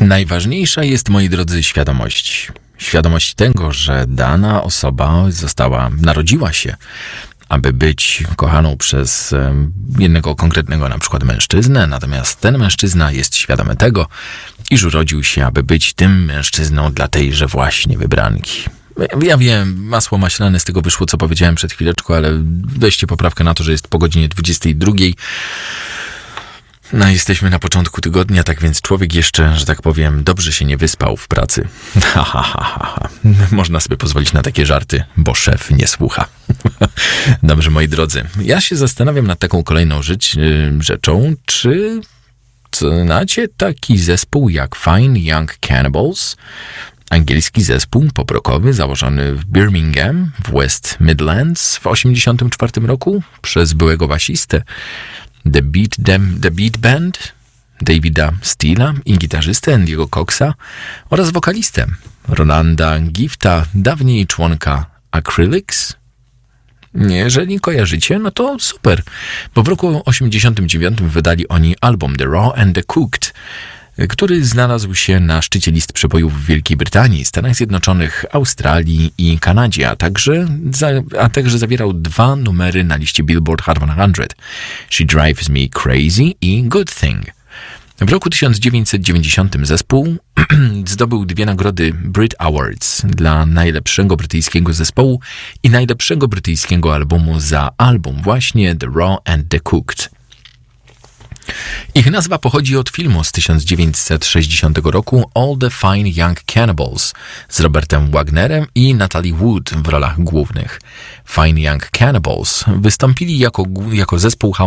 Najważniejsza jest, moi drodzy, świadomość. Świadomość tego, że dana osoba narodziła się, aby być kochaną przez jednego konkretnego na przykład mężczyznę, natomiast ten mężczyzna jest świadomy tego, iż urodził się, aby być tym mężczyzną dla tejże właśnie wybranki. Ja wiem, masło maślane z tego wyszło, co powiedziałem przed chwileczką, ale weźcie poprawkę na to, że jest po godzinie 22. No, jesteśmy na początku tygodnia, tak więc człowiek jeszcze, że tak powiem, dobrze się nie wyspał w pracy. Można sobie pozwolić na takie żarty, bo szef nie słucha. Dobrze, moi drodzy, ja się zastanawiam nad taką kolejną rzeczą, czy znacie taki zespół jak Fine Young Cannibals? Angielski zespół pop-rockowy założony w Birmingham w West Midlands w 1984 roku przez byłego basistę The Beat Band, Davida Steela i gitarzystę Andy'ego Coxa oraz wokalistę Rolanda Gifta, dawniej członka Acrylics. Jeżeli kojarzycie, no to super, bo w roku 1989 wydali oni album The Raw and the Cooked, który znalazł się na szczycie list przebojów w Wielkiej Brytanii, Stanach Zjednoczonych, Australii i Kanadzie, a także zawierał 2 numery na liście Billboard Hot 100 – She Drives Me Crazy i Good Thing. W roku 1990 zespół zdobył 2 nagrody Brit Awards dla najlepszego brytyjskiego zespołu i najlepszego brytyjskiego albumu za album właśnie The Raw and the Cooked. Ich nazwa pochodzi od filmu z 1960 roku All the Fine Young Cannibals z Robertem Wagnerem i Natalie Wood w rolach głównych. Fine Young Cannibals wystąpili jako zespół